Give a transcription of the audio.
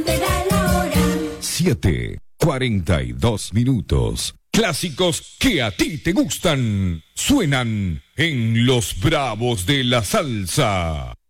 Te da la hora. 7:42. Clásicos que a ti te gustan. Suenan en Los Bravos de la Salsa.